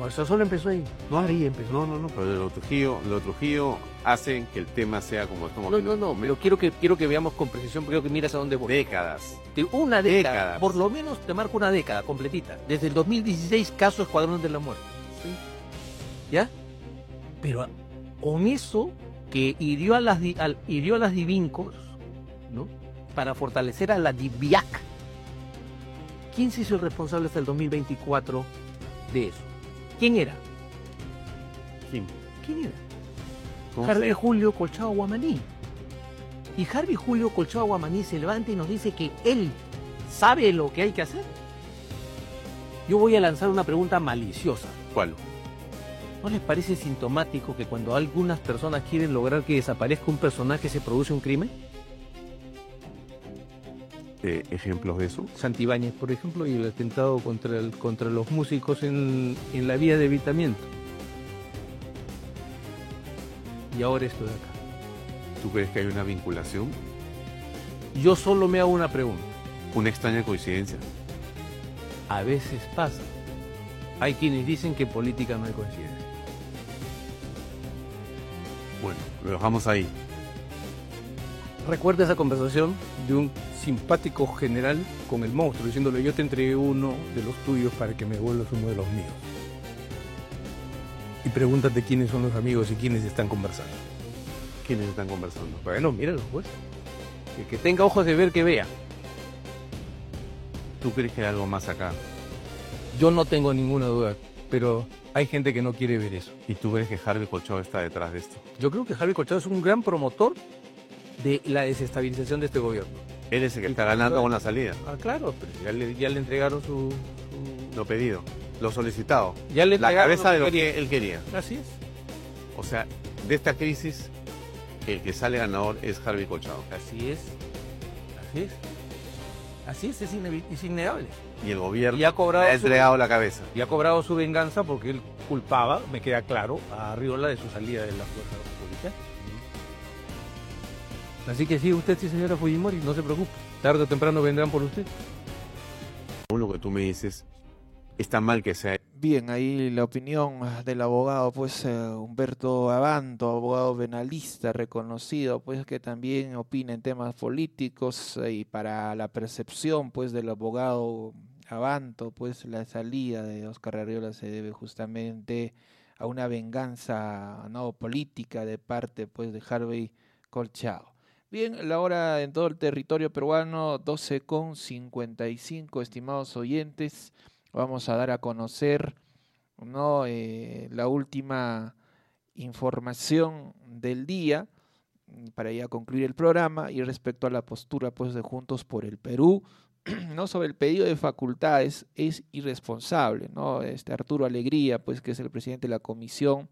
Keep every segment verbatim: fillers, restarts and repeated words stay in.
eso solo empezó ahí. No, ahí empezó. No, no, no, pero lo Trujillo, lo Trujillo hacen que el tema sea como estamos No, viendo. no, no, pero quiero que, quiero que veamos con precisión, porque creo que miras a dónde voy. Décadas. De una década, Décadas. por lo menos te marco una década completita. Desde el dos mil dieciséis, caso Escuadrón de la Muerte. Sí. ¿Ya? Pero con eso que hirió a las, di- al, hirió a las Divincos, ¿no? Para fortalecer a la DIVIAC. ¿Quién se hizo el responsable hasta el dos mil veinticuatro de eso? ¿Quién era? ¿Quién? ¿Quién era? ¿Cómo Harvey se- Julio Colchado Guamaní. Y Harvey Julio Colchado Guamaní se levanta y nos dice que él sabe lo que hay que hacer. Yo voy a lanzar una pregunta maliciosa. ¿Cuál? ¿No les parece sintomático que cuando algunas personas quieren lograr que desaparezca un personaje se produce un crimen? Eh, ¿Ejemplos de eso? Santibáñez, por ejemplo, y el atentado contra, el- contra los músicos en, en la vía de evitamiento. Y ahora esto de acá. ¿Tú crees que hay una vinculación? Yo solo me hago una pregunta. Una extraña coincidencia. A veces pasa. Hay quienes dicen que en política no hay coincidencia. Bueno, lo dejamos ahí. Recuerda esa conversación de un simpático general con el monstruo, diciéndole: yo te entregué uno de los tuyos para que me vuelvas uno de los míos. Y pregúntate quiénes son los amigos y quiénes están conversando. ¿Quiénes están conversando? Bueno, míralo, pues. El que tenga ojos de ver, que vea. ¿Tú crees que hay algo más acá? Yo no tengo ninguna duda, pero hay gente que no quiere ver eso. ¿Y tú crees que Harvey Colchado está detrás de esto? Yo creo que Javier Colchado es un gran promotor de la desestabilización de este gobierno. Él es el que está ganando con la salida. Ah, claro, pero ya le, ya le entregaron su, su- Lo pedido, lo solicitado. Ya le La entregaron cabeza de lo quería. que él quería. Así es. O sea, de esta crisis, el que sale ganador es Harvey Colchado. Así es. Así es. Así es, es, inevi- es innegable. Y el gobierno Y ha cobrado le ha su- entregado la cabeza. Y ha cobrado su venganza porque él culpaba, me queda claro, a Arriola de su salida de la fuerza policial. Así que sí, usted sí, señora Fujimori, no se preocupe. Tarde o temprano vendrán por usted. Según lo que tú me dices, está mal que sea. Bien, ahí la opinión del abogado, pues eh, Humberto Abanto, abogado penalista reconocido, pues que también opina en temas políticos eh, y para la percepción, pues del abogado Abanto, pues la salida de Óscar Arriola se debe justamente a una venganza no política de parte, pues de Harvey Colchado. Bien, la hora en todo el territorio peruano, doce con cincuenta y cinco, estimados oyentes. Vamos a dar a conocer ¿no? eh, la última información del día para ya concluir el programa y respecto a la postura pues de Juntos por el Perú, no sobre el pedido de facultades es irresponsable, ¿no? Este Arturo Alegría, pues que es el presidente de la Comisión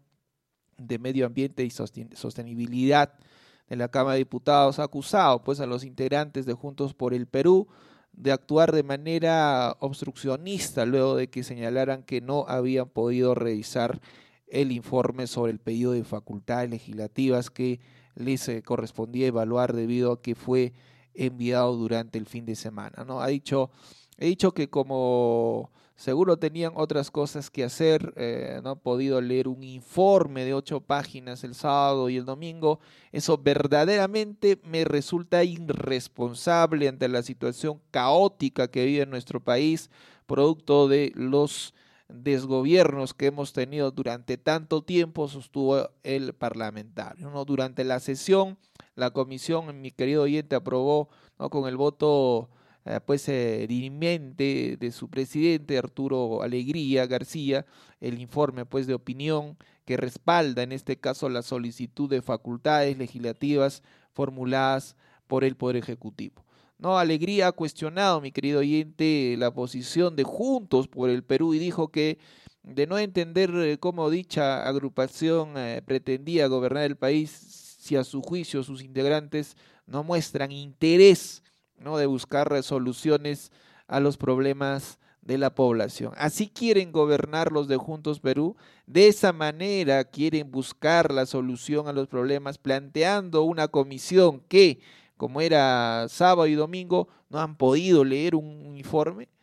de Medio Ambiente y Sosten- Sostenibilidad de la Cámara de Diputados, ha acusado pues a los integrantes de Juntos por el Perú de actuar de manera obstruccionista luego de que señalaran que no habían podido revisar el informe sobre el pedido de facultades legislativas que les eh, correspondía evaluar debido a que fue enviado durante el fin de semana, ¿no? Ha dicho, he dicho que como seguro tenían otras cosas que hacer, eh, no han podido leer un informe de ocho páginas el sábado y el domingo. Eso verdaderamente me resulta irresponsable ante la situación caótica que vive nuestro país, producto de los desgobiernos que hemos tenido durante tanto tiempo, sostuvo el parlamentario, ¿no? Durante la sesión, la comisión, mi querido oyente, aprobó, ¿no? con el voto eh, pues eh, dirimente de su presidente Arturo Alegría García, el informe pues de opinión que respalda en este caso la solicitud de facultades legislativas formuladas por el Poder Ejecutivo. No, Alegría ha cuestionado, mi querido oyente, la posición de Juntos por el Perú y dijo que de no entender eh, cómo dicha agrupación eh, pretendía gobernar el país, si a su juicio sus integrantes no muestran interés, ¿no? de buscar soluciones a los problemas de la población. Así quieren gobernar los de Juntos Perú, de esa manera quieren buscar la solución a los problemas, planteando una comisión que, como era sábado y domingo, no han podido leer un informe.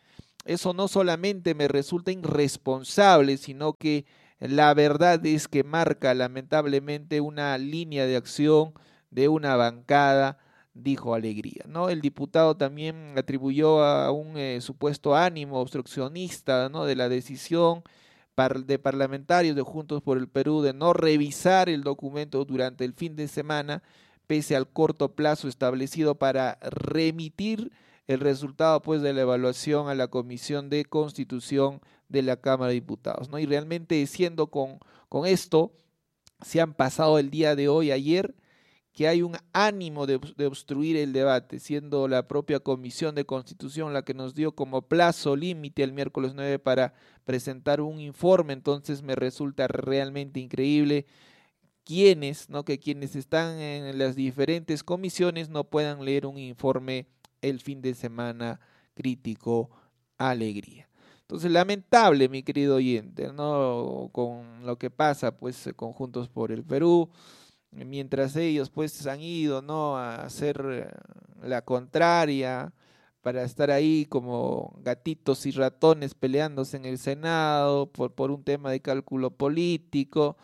eso no solamente me resulta irresponsable, sino que la verdad es que marca lamentablemente una línea de acción de una bancada, dijo Alegría, ¿no? El diputado también atribuyó a un eh, supuesto ánimo obstruccionista, ¿no?, de la decisión par de parlamentarios de Juntos por el Perú de no revisar el documento durante el fin de semana, pese al corto plazo establecido para remitir el resultado pues de la evaluación a la Comisión de Constitución de la Cámara de Diputados, ¿no? Y realmente siendo con, con esto, se han pasado el día de hoy, ayer, que hay un ánimo de, de obstruir el debate, siendo la propia Comisión de Constitución la que nos dio como plazo límite el miércoles nueve para presentar un informe. Entonces me resulta realmente increíble quienes, ¿no?, que quienes están en las diferentes comisiones no puedan leer un informe el fin de semana crítico. Alegría. Entonces, lamentable, mi querido oyente, ¿no?, con lo que pasa pues con Juntos por el Perú, mientras ellos pues han ido, ¿no?, a hacer la contraria para estar ahí como gatitos y ratones peleándose en el Senado por, por un tema de cálculo político.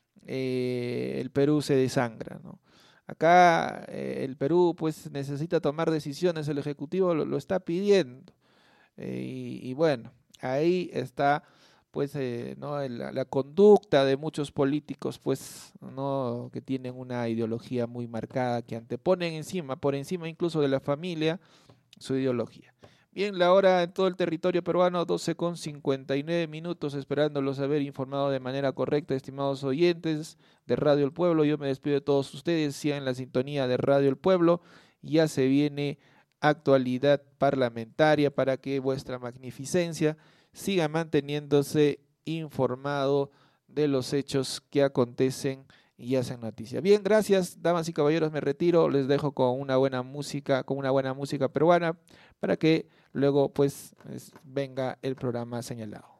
Eh, el Perú se desangra, ¿no? Acá eh, el Perú pues necesita tomar decisiones, el Ejecutivo lo, lo está pidiendo, eh, y, y bueno, ahí está pues eh, no la, la conducta de muchos políticos pues no que tienen una ideología muy marcada, que anteponen encima, por encima incluso de la familia, su ideología. Bien, la hora en todo el territorio peruano, doce con cincuenta y nueve minutos, esperándolos haber informado de manera correcta, estimados oyentes de Radio El Pueblo. Yo me despido de todos ustedes, sigan la sintonía de Radio El Pueblo, ya se viene actualidad parlamentaria para que vuestra magnificencia siga manteniéndose informado de los hechos que acontecen y hacen noticia. Bien, gracias, damas y caballeros, me retiro, les dejo con una buena música, con una buena música peruana, para que luego pues venga el programa señalado.